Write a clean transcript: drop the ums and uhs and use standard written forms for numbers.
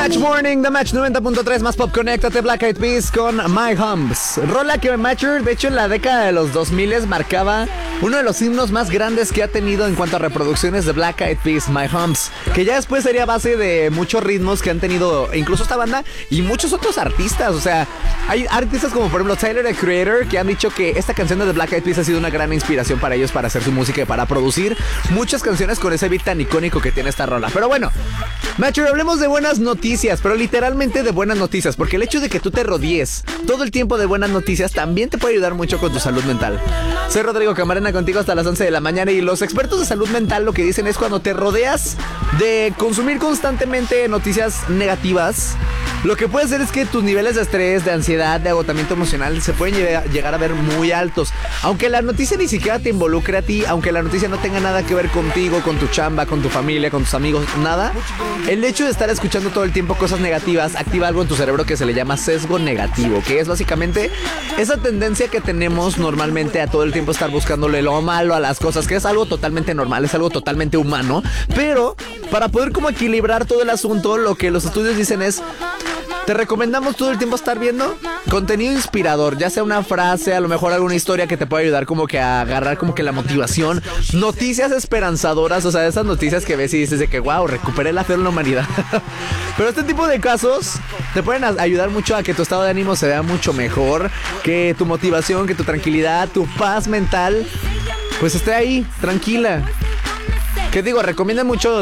Match Morning, The Match 90.3 más pop. Conéctate, Black Eyed Peas con My Humps. Rola que Matcher, de hecho, en la década de los 2000 marcaba uno de los himnos más grandes que ha tenido en cuanto a reproducciones de Black Eyed Peas, My Humps, que ya después sería base de muchos ritmos que han tenido incluso esta banda y muchos otros artistas. O sea, hay artistas como por ejemplo Tyler, the Creator, que han dicho que esta canción de The Black Eyed Peas ha sido una gran inspiración para ellos para hacer su música y para producir muchas canciones con ese beat tan icónico que tiene esta rola. Pero bueno, Matcher, hablemos de buenas noticias, pero literalmente de buenas noticias, porque el hecho de que tú te rodees todo el tiempo de buenas noticias también te puede ayudar mucho con tu salud mental. Soy Rodrigo Camarena contigo hasta las 11 de la mañana y los expertos de salud mental lo que dicen es cuando te rodeas de consumir constantemente noticias negativas, lo que puede hacer es que tus niveles de estrés, de ansiedad, de agotamiento emocional se pueden llegar a ver muy altos. Aunque la noticia ni siquiera te involucre a ti, aunque la noticia no tenga nada que ver contigo, con tu chamba, con tu familia, con tus amigos, nada, el hecho de estar escuchando todo el tiempo cosas negativas activa algo en tu cerebro que se le llama sesgo negativo, que es básicamente esa tendencia que tenemos normalmente a todo el tiempo estar buscándole lo malo a las cosas, que es algo totalmente normal, es algo totalmente humano, pero para poder como equilibrar todo el asunto, lo que los estudios dicen es: te recomendamos todo el tiempo estar viendo contenido inspirador, ya sea una frase, a lo mejor alguna historia que te pueda ayudar como que a agarrar como que la motivación, noticias esperanzadoras, o sea, esas noticias que ves y dices de que wow, recuperé la fe en la humanidad. Pero este tipo de casos te pueden ayudar mucho a que tu estado de ánimo se vea mucho mejor, que tu motivación, que tu tranquilidad, tu paz mental, pues esté ahí, tranquila. ¿Qué digo? Recomiendan mucho